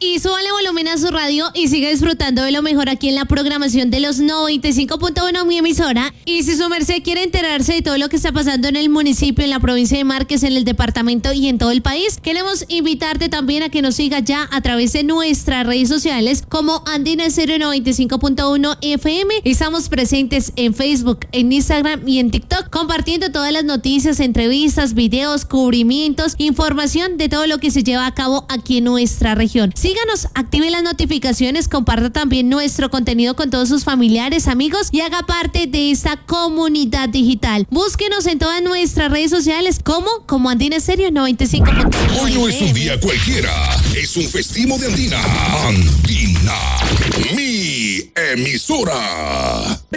y súbale volumen a su radio y siga disfrutando de lo mejor aquí en la programación de los 95.1, mi emisora. Y si su merced quiere enterarse de todo lo que está pasando en el municipio, en la provincia de Márquez, en el departamento y en todo el país, queremos invitarte también a que nos siga ya a través de nuestras redes sociales como Andina Estéreo 95.1 FM. Estamos presentes en Facebook, en Instagram y en TikTok, compartiendo todas las noticias, entrevistas, videos, cubrimientos, información de todo lo que se lleva a cabo aquí en nuestra región. Síganos, active las notificaciones, comparta también nuestro contenido con todos sus familiares, amigos y haga parte de esta comunidad digital. Búsquenos en todas nuestras redes sociales como Andina Estéreo 95.1. Hoy no es un día cualquiera, es un festivo de Andina. Andina, mi emisora.